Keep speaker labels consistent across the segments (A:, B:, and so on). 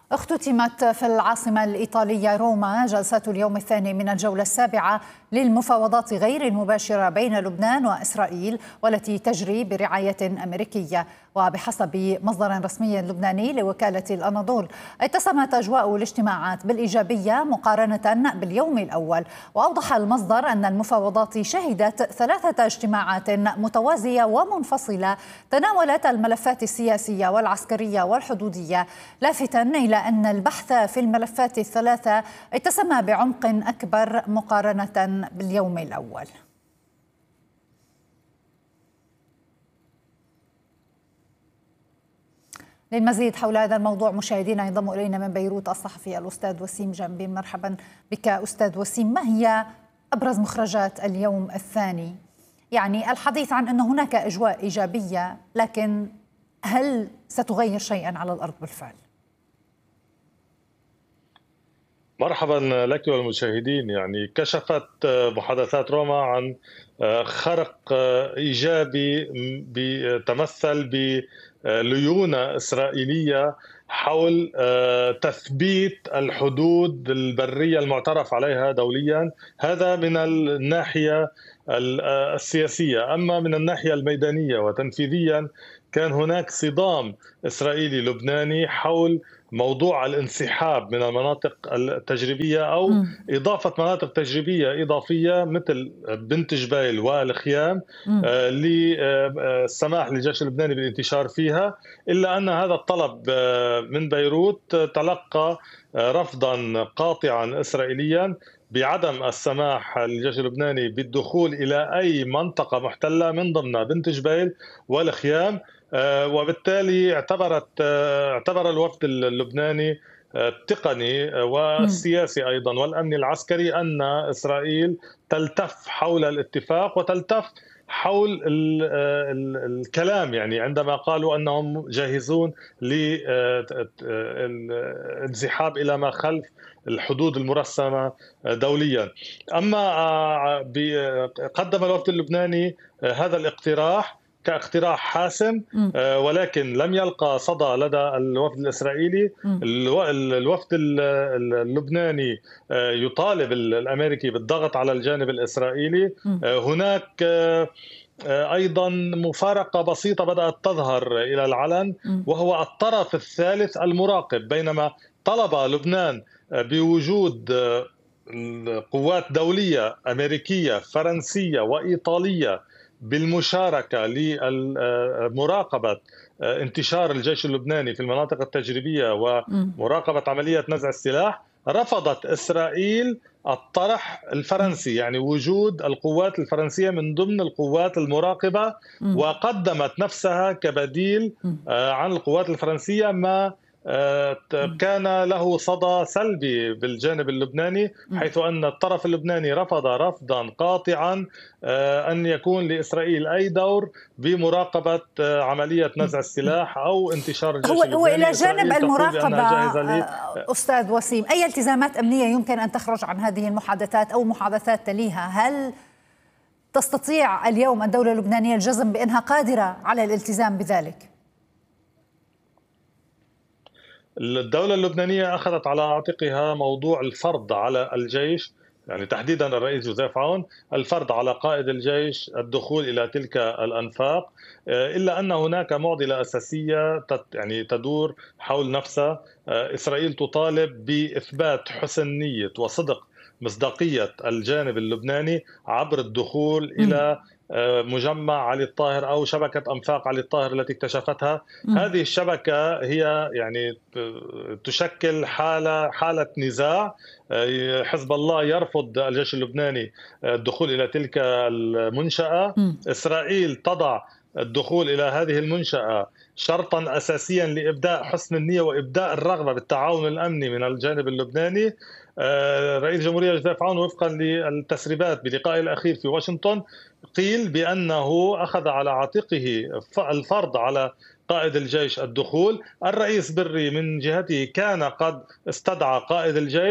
A: اختتمت في العاصمة الإيطالية روما جلسات اليوم الثاني من الجولة السابعة للمفاوضات غير المباشرة بين لبنان وإسرائيل والتي تجري برعاية أمريكية. وبحسب مصدر رسمي لبناني لوكالة الأناضول، اتسمت أجواء الاجتماعات بالإيجابية مقارنة باليوم الأول. وأوضح المصدر أن المفاوضات شهدت 3 اجتماعات متوازية ومنفصلة تناولت الملفات السياسية والعسكرية والحدودية، لافتا إلى أن البحث في الملفات ال3 اتسم بعمق أكبر مقارنة باليوم الأول. للمزيد حول هذا الموضوع مشاهدينا ينضم إلينا من بيروت الصحفي الأستاذ وسيم جنبي. مرحبا بك أستاذ وسيم. ما هي أبرز مخرجات اليوم الثاني؟ يعني الحديث عن أن هناك أجواء إيجابية، لكن هل ستغير شيئا على الأرض بالفعل؟
B: مرحبا لك والمشاهدين. يعني كشفت محادثات روما عن خرق إيجابي تمثل بليونة إسرائيلية حول تثبيت الحدود البرية المعترف عليها دوليا. هذا من الناحية السياسية. أما من الناحية الميدانية وتنفيذيا كان هناك صدام إسرائيلي لبناني حول موضوع الانسحاب من المناطق التجريبية أو إضافة مناطق تجريبية إضافية مثل بنت جبيل والخيام للسماح للجيش اللبناني بالانتشار فيها، إلا أن هذا الطلب من بيروت تلقى رفضا قاطعا إسرائيليا بعدم السماح للجيش اللبناني بالدخول إلى أي منطقة محتلة من ضمنها بنت جبيل والخيام. وبالتالي اعتبر الوفد اللبناني التقني والسياسي أيضا والأمني العسكري أن إسرائيل تلتف حول الاتفاق وتلتف حول الكلام، يعني عندما قالوا أنهم جاهزون للانسحاب إلى ما خلف الحدود المرسمة دوليا. أما قدم الوفد اللبناني هذا الاقتراح كاقتراح حاسم، ولكن لم يلقى صدى لدى الوفد الإسرائيلي. الوفد اللبناني يطالب الأمريكي بالضغط على الجانب الإسرائيلي. هناك أيضا مفارقة بسيطة بدأت تظهر إلى العلن، وهو الطرف الثالث المراقب. بينما طلب لبنان بوجود قوات دولية أمريكية فرنسية وإيطالية بالمشاركة لمراقبة انتشار الجيش اللبناني في المناطق التجريبية ومراقبة عملية نزع السلاح، رفضت إسرائيل الطرح الفرنسي، يعني وجود القوات الفرنسية من ضمن القوات المراقبة، وقدمت نفسها كبديل عن القوات الفرنسية، ما كان له صدى سلبي بالجانب اللبناني، حيث أن الطرف اللبناني رفض رفضا قاطعا أن يكون لإسرائيل أي دور بمراقبة عملية نزع السلاح أو انتشار الجيش اللبناني.
A: وإلى جانب المراقبة أستاذ وسيم، أي التزامات أمنية يمكن أن تخرج عن هذه المحادثات أو محادثات تليها؟ هل تستطيع اليوم الدولة اللبنانية الجزم بأنها قادرة على الالتزام بذلك؟
B: الدولة اللبنانية أخذت على عاتقها موضوع الفرض على الجيش، يعني تحديدا الرئيس جوزيف عون، الفرض على قائد الجيش الدخول إلى تلك الأنفاق، إلا أن هناك معضلة أساسية يعني تدور حول نفسها. إسرائيل تطالب بإثبات حسن نية وصدق مصداقية الجانب اللبناني عبر الدخول إلى مجمع علي الطاهر أو شبكة أنفاق علي الطاهر التي اكتشفتها. هذه الشبكة هي يعني تشكل حالة نزاع. حزب الله يرفض الجيش اللبناني الدخول إلى تلك المنشأة. إسرائيل تضع الدخول إلى هذه المنشأة شرطا أساسيا لإبداء حسن النية وإبداء الرغبة بالتعاون الأمني من الجانب اللبناني. رئيس الجمهورية جوزيف عون وفقا للتسريبات بلقائه الأخير في واشنطن قيل بأنه أخذ على عاتقه الفرض على قائد الجيش الدخول. الرئيس بري من جهته كان قد استدعى قائد الجيش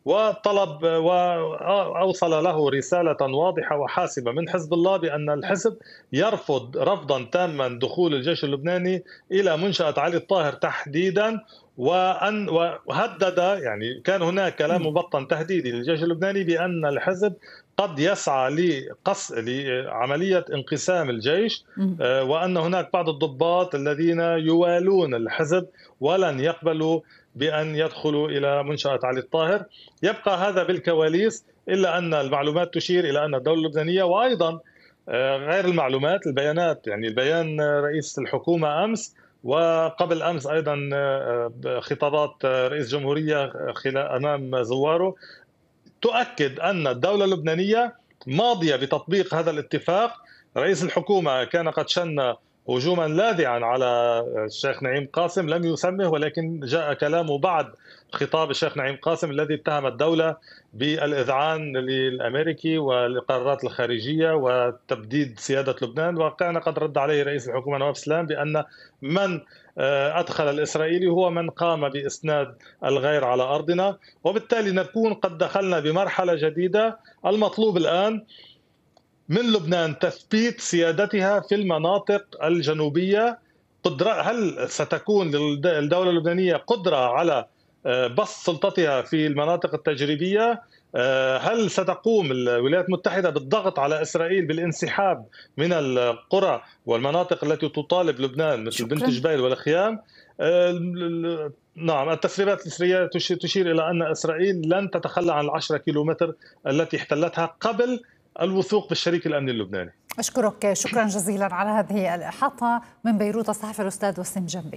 B: وطلب وأوصل له رسالة واضحة وحاسمة من حزب الله بأن الحزب يرفض رفضا تاما دخول الجيش اللبناني إلى منشأة علي الطاهر تحديدا، وهدد، يعني كان هناك كلام مبطن تهديدي للجيش اللبناني بأن الحزب قد يسعى لعملية انقسام الجيش، وأن هناك بعض الضباط الذين يوالون الحزب ولن يقبلوا بأن يدخلوا إلى منشأة علي الطاهر. يبقى هذا بالكواليس، إلا أن المعلومات تشير إلى أن الدولة اللبنانية، وأيضا غير المعلومات البيانات، يعني البيان رئيس الحكومة أمس وقبل أمس أيضا خطابات رئيس جمهورية أمام زواره تؤكد أن الدولة اللبنانية ماضية بتطبيق هذا الاتفاق. رئيس الحكومة كان قد شن هجوما لاذعا على الشيخ نعيم قاسم، لم يسمه، ولكن جاء كلامه بعد خطاب الشيخ نعيم قاسم الذي اتهم الدولة بالإذعان للأمريكي والقرارات الخارجية وتبديد سيادة لبنان. وكان قد رد عليه رئيس الحكومة نواف سلام بأن من أدخل الإسرائيلي هو من قام بإسناد الغير على أرضنا، وبالتالي نكون قد دخلنا بمرحلة جديدة. المطلوب الآن من لبنان تثبيت سيادتها في المناطق الجنوبية. هل ستكون للدولة اللبنانية قدرة على بسط سلطتها في المناطق التجريبية؟ هل ستقوم الولايات المتحدة بالضغط على إسرائيل بالانسحاب من القرى والمناطق التي تطالب لبنان مثل بنت جبيل والخيام؟ نعم، التسريبات الإسرائيلية تشير إلى أن إسرائيل لن تتخلى عن 10 كيلومتر التي احتلتها قبل الوثوق بالشريك الأمني اللبناني.
A: أشكرك شكرا جزيلا على هذه الإحاطة. من بيروت الصحفي الأستاذ وسيم جنبي.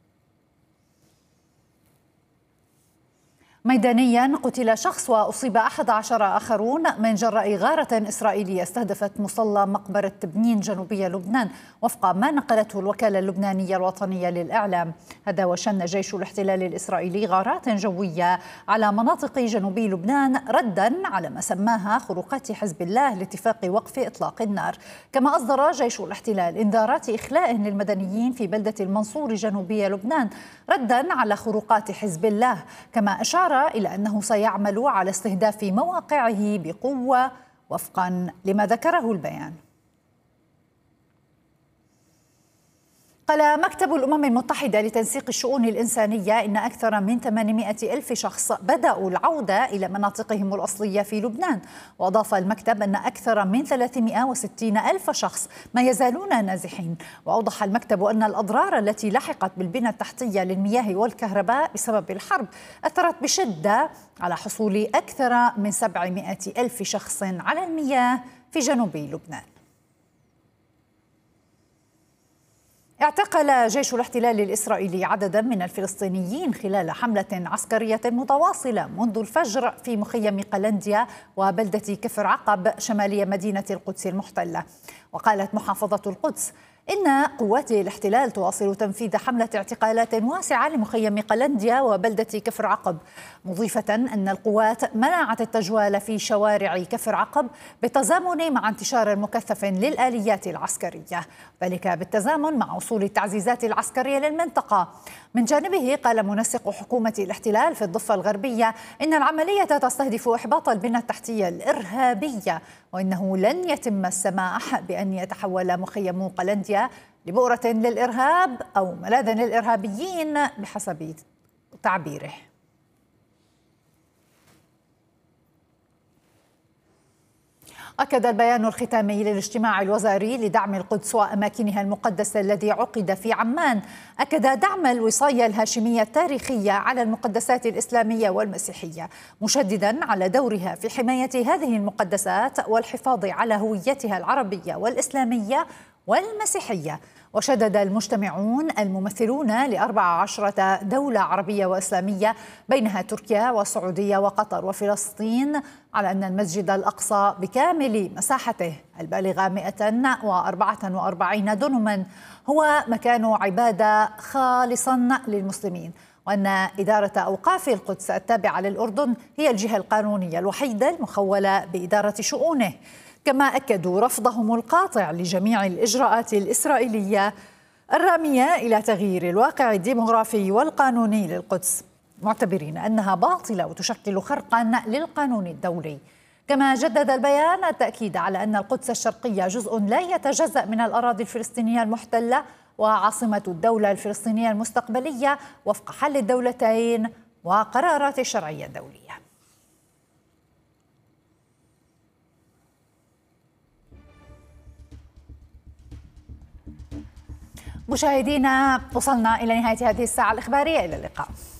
A: ميدانيا، قتل شخص وأصيب 11 آخرون من جراء غارة إسرائيلية استهدفت مصلى مقبرة تبنين جنوبي لبنان، وفق ما نقلته الوكالة اللبنانية الوطنية للإعلام. هذا وشن جيش الاحتلال الإسرائيلي غارات جوية على مناطق جنوبي لبنان ردا على ما سماها خروقات حزب الله لاتفاق وقف إطلاق النار. كما أصدر جيش الاحتلال إنذارات إخلاء للمدنيين في بلدة المنصور جنوبي لبنان ردا على خروقات حزب الله، كما أشار إلى أنه سيعمل على استهداف مواقعه بقوة وفقا لما ذكره البيان. قال مكتب الأمم المتحدة لتنسيق الشؤون الإنسانية إن أكثر من 800 ألف شخص بدأوا العودة إلى مناطقهم الأصلية في لبنان. وأضاف المكتب أن أكثر من 360 ألف شخص ما يزالون نازحين. وأوضح المكتب أن الأضرار التي لحقت بالبنى التحتية للمياه والكهرباء بسبب الحرب أثرت بشدة على حصول أكثر من 700 ألف شخص على المياه في جنوب لبنان. اعتقل جيش الاحتلال الإسرائيلي عددا من الفلسطينيين خلال حملة عسكرية متواصلة منذ الفجر في مخيم قلنديا وبلدة كفر عقب شمالية مدينة القدس المحتلة. وقالت محافظة القدس إن قوات الاحتلال تواصل تنفيذ حملة اعتقالات واسعة لمخيم قلنديا وبلدة كفر عقب، مضيفة أن القوات منعت التجوال في شوارع كفر عقب بالتزامن مع انتشار مكثف للآليات العسكرية، ذلك بالتزامن مع وصول التعزيزات العسكرية للمنطقة. من جانبه قال منسق حكومة الاحتلال في الضفة الغربية إن العملية تستهدف إحباط البنى التحتية الإرهابية، وإنه لن يتم السماح بأن يتحول مخيم قلنديا لبؤرة للإرهاب أو ملاذ للإرهابيين بحسب تعبيره. أكد البيان الختامي للاجتماع الوزاري لدعم القدس وأماكنها المقدسة الذي عقد في عمان أكد دعم الوصاية الهاشمية التاريخية على المقدسات الإسلامية والمسيحية، مشددا على دورها في حماية هذه المقدسات والحفاظ على هويتها العربية والإسلامية والمسيحية. وشدد المجتمعون الممثلون ل14 دولة عربية وإسلامية بينها تركيا والسعودية وقطر وفلسطين على أن المسجد الأقصى بكامل مساحته البالغة 144 دنما هو مكان عبادة خالصا للمسلمين، وأن إدارة أوقاف القدس التابعة للأردن هي الجهة القانونية الوحيدة المخولة بإدارة شؤونه. كما أكدوا رفضهم القاطع لجميع الإجراءات الإسرائيلية الرامية إلى تغيير الواقع الديمغرافي والقانوني للقدس. معتبرين أنها باطلة وتشكل خرقا للقانون الدولي. كما جدد البيان التأكيد على أن القدس الشرقية جزء لا يتجزأ من الأراضي الفلسطينية المحتلة وعاصمة الدولة الفلسطينية المستقبلية وفق حل الدولتين وقرارات الشرعية الدولية. مشاهدينا، وصلنا إلى نهاية هذه الساعة الإخبارية. إلى اللقاء.